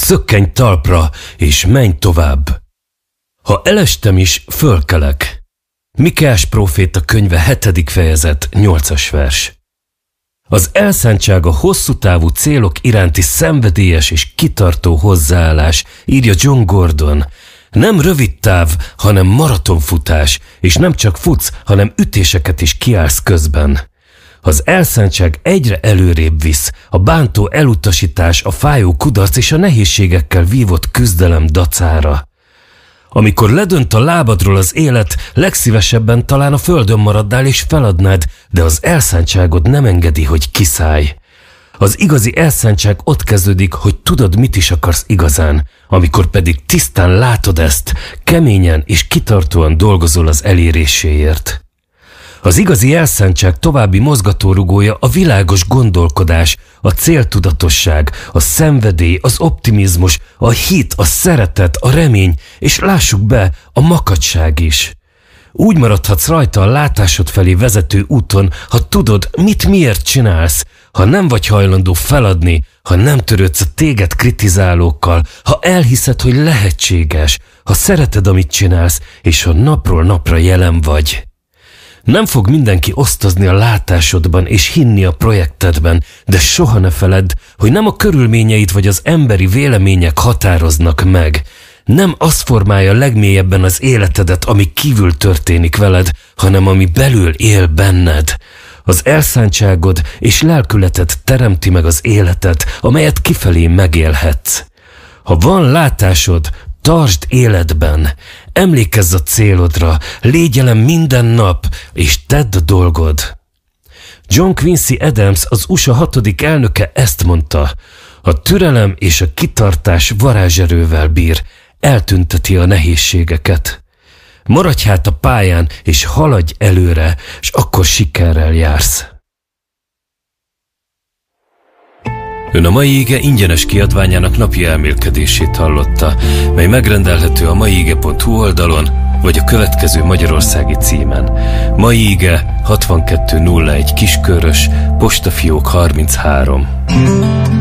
Szökkenj talpra, és menj tovább. Ha elestem is, fölkelek. Mikéás próféta könyve 7. fejezet 8. vers. Az elszántság a hosszú távú célok iránti szenvedélyes és kitartó hozzáállás, írja John Gordon. Nem rövid táv, hanem maratonfutás, és nem csak futsz, hanem ütéseket is kiállsz közben. Az elszántság egyre előrébb visz, a bántó elutasítás, a fájó kudarc és a nehézségekkel vívott küzdelem dacára. Amikor ledönt a lábadról az élet, legszívesebben talán a földön maradnál és feladnád, de az elszántságod nem engedi, hogy kiszállj. Az igazi elszántság ott kezdődik, hogy tudod, mit is akarsz igazán, amikor pedig tisztán látod ezt, keményen és kitartóan dolgozol az eléréséért. Az igazi elszántság további mozgatórugója a világos gondolkodás, a céltudatosság, a szenvedély, az optimizmus, a hit, a szeretet, a remény, és lássuk be, a makacság is. Úgy maradhatsz rajta a látásod felé vezető úton, ha tudod, mit miért csinálsz, ha nem vagy hajlandó feladni, ha nem törődsz a téged kritizálókkal, ha elhiszed, hogy lehetséges, ha szereted, amit csinálsz, és ha napról napra jelen vagy. Nem fog mindenki osztozni a látásodban és hinni a projektedben, de soha ne feledd, hogy nem a körülményeid vagy az emberi vélemények határoznak meg. Nem az formálja legmélyebben az életedet, ami kívül történik veled, hanem ami belül él benned. Az elszántságod és lelkületed teremti meg az életet, amelyet kifelé megélhetsz. Ha van látásod, tartsd életben, emlékezz a célodra, légy jelen minden nap, és tedd a dolgod. John Quincy Adams, az USA 6. elnöke ezt mondta: a türelem és a kitartás varázserővel bír, eltünteti a nehézségeket. Maradj hát a pályán, és haladj előre, és akkor sikerrel jársz. Ön a Mai Ige ingyenes kiadványának napi elmélkedését hallotta, mely megrendelhető a maiige.hu oldalon, vagy a következő magyarországi címen. Mai Ige 6201 Kiskörös, postafiók 33.